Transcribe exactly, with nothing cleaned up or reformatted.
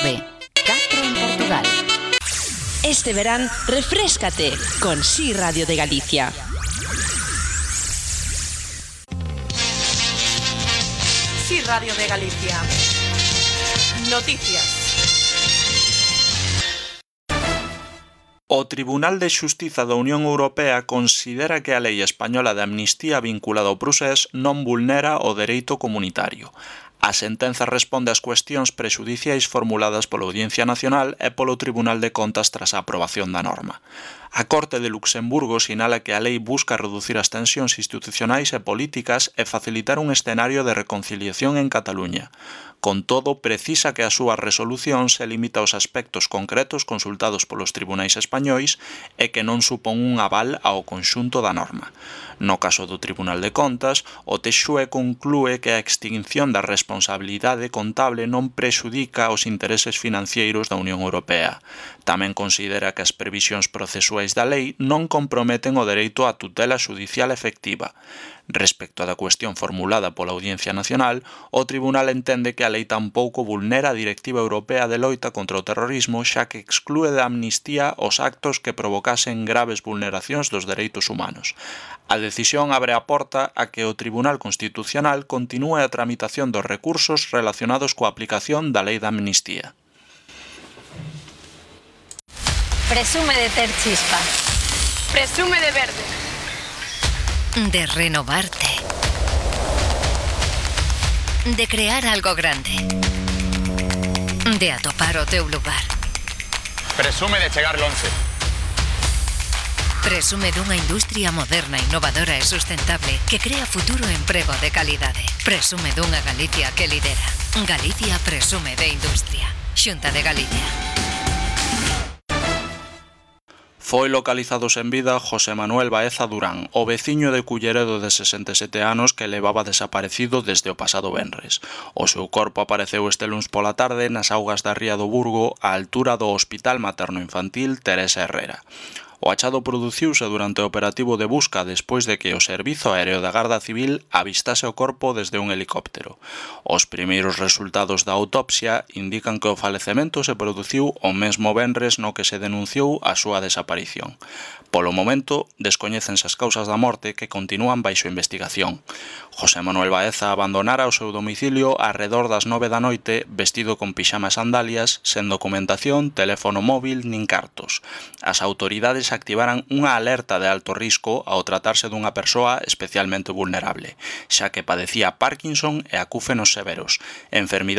B, catro en Portugal. Este verán, refréscate con Si Radio de Galicia. Si Radio de Galicia. Noticias. O Tribunal de Xustiza da Unión Europea considera que a lei española de amnistía vinculada ao procés non vulnera o dereito comunitario. A sentenza responde ás cuestións prexudiciais formuladas pola Audiencia Nacional e polo Tribunal de Contas tras a aprobación da norma. A Corte de Luxemburgo sinala que a lei busca reducir as tensións institucionais e políticas e facilitar un escenario de reconciliación en Cataluña. Con todo, precisa que a súa resolución se limita aos aspectos concretos consultados polos tribunais españois e que non supón un aval ao conxunto da norma. No caso do Tribunal de Contas, o T X U E conclúe que a extinción da responsabilidade contable non prexudica os intereses financeiros da Unión Europea. Tamén considera que as previsións procesuais da lei non comprometen o dereito á tutela xudicial efectiva. Respecto da cuestión formulada pola Audiencia Nacional, o Tribunal entende que a lei tampouco vulnera a Directiva Europea de loita contra o terrorismo, xa que exclúe da amnistía os actos que provocasen graves vulneracións dos dereitos humanos. A decisión abre a porta a que o Tribunal Constitucional continúe a tramitación dos recursos relacionados coa aplicación da lei da amnistía. Presume de ter chispa. Presume de verde. De renovarte. De crear algo grande. De atopar o teu lugar. Presume de chegar lonxe. Presume dunha industria moderna, innovadora e sustentable que crea futuro e emprego de calidade. Presume dunha Galicia que lidera. Galicia presume de industria. Xunta de Galicia. Foi localizado sen vida José Manuel Baeza Durán, o veciño de Culleredo de sesenta e sete anos que levaba desaparecido desde o pasado venres. O seu corpo apareceu este luns pola tarde nas augas da ría do Burgo, á altura do Hospital Materno-Infantil Teresa Herrera. O achado produciuse durante o operativo de busca despois de que o Servizo Aéreo da Garda Civil avistase o corpo desde un helicóptero. Os primeiros resultados da autopsia indican que o falecemento se produciu o mesmo venres no que se denunciou a súa desaparición. Polo momento, descoñécense as causas da morte que continúan baixo investigación. José Manuel Baeza abandonara o seu domicilio arredor das nove da noite vestido con pixama e sandalias, sen documentación, teléfono móvil nin cartos. As autoridades activaran unha alerta de alto risco ao tratarse dunha persoa especialmente vulnerable, xa que padecía Parkinson e acúfenos severos, enfermidade